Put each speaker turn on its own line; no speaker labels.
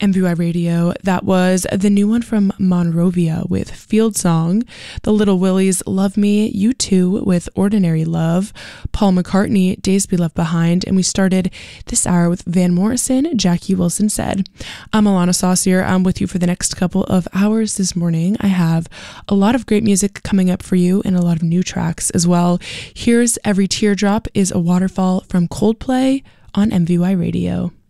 MVY Radio. That was the new one from Monrovia with Field Song, the Little Willies, Love Me, U2 with Ordinary Love, Paul McCartney, Days Be Left Behind, and we started this hour with Van Morrison, Jackie Wilson Said. I'm Alana Saucier. I'm with you for the next couple of hours this morning. I have a lot of great music coming up for you and a lot of new tracks as well. Here's Every Teardrop is a Waterfall from Coldplay on MVY Radio.